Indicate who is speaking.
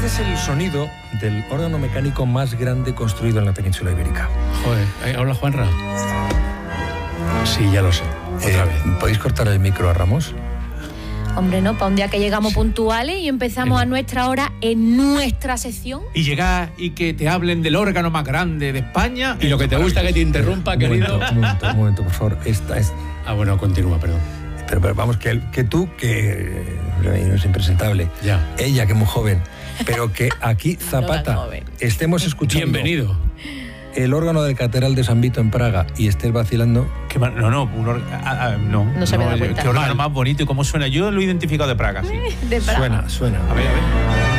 Speaker 1: Este es el sonido del órgano mecánico más grande construido en la península ibérica.
Speaker 2: Joder, ¿habla Juanra? Sí, ya lo sé. Otra vez.
Speaker 1: ¿Podéis cortar el micro a Ramos?
Speaker 3: Hombre, no, para un día que llegamos puntuales y empezamos a nuestra hora en nuestra sección.
Speaker 4: Y llegar y que te hablen del órgano más grande de España.
Speaker 2: Y lo que te gusta que te interrumpa, querido.
Speaker 1: Un momento, por favor.
Speaker 2: Ah, bueno, continúa, perdón.
Speaker 1: Pero vamos, que tú, que no es impresentable.
Speaker 2: Ya.
Speaker 1: Ella, que es muy joven. Pero que aquí, Zapata, estemos escuchando...
Speaker 2: Bienvenido.
Speaker 1: El órgano del Catedral de San Vito en Praga y estés vacilando...
Speaker 3: No se me da cuenta.
Speaker 4: Qué órgano más bonito y cómo suena. Yo lo he identificado de Praga, sí.
Speaker 3: De Praga.
Speaker 1: Suena.
Speaker 4: A ver.